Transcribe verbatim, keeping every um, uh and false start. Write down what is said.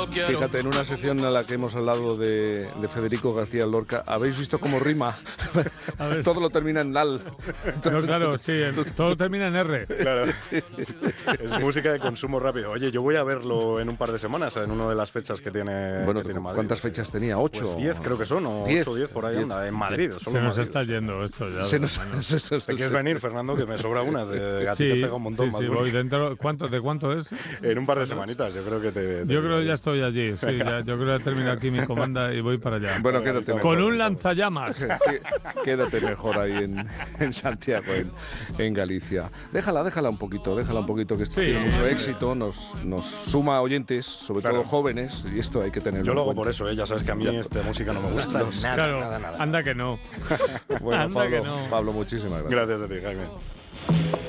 lo quiero. Fíjate, en una sección en la que hemos hablado de, de Federico García Lorca, ¿habéis visto cómo rima? Todo lo termina en lal. No, claro, sí, todo termina en R. Claro. Es música de consumo rápido. Oye, yo voy a verlo en un par de semanas, en una de las fechas que tiene, Bueno, que tiene Madrid. ¿cuántas fechas tenía? ¿Ocho? Pues diez creo que son, o diez. ocho o diez por ahí Diez. anda, en Madrid. Solo Se en nos Madrid. está yendo esto ya. Se nos, se, se, ¿Te quieres venir, Fernando? Que me sobra una. De, a ti Sí, te pega un montón sí, más. sí, voy dentro. ¿Cuánto, ¿De cuánto es? En un par de semanitas, yo creo que te... te Yo creo que ya estoy allí, sí, ya, yo creo que he terminado aquí mi comanda y voy para allá. Bueno, quédate mejor. Con un lanzallamas. Quédate mejor ahí en, en Santiago, en, en Galicia. Déjala, déjala un poquito, déjala un poquito, que esto Sí. tiene mucho éxito, nos, nos suma oyentes, sobre Claro. todo jóvenes, y esto hay que tenerlo Yo lo en hago cuenta. por eso, ¿eh? Ya sabes que a mí esta música no me gusta nada, Claro, nada, nada. anda que no. Bueno, Anda Pablo, que no. Pablo, muchísimas gracias. Gracias a ti, Jaime.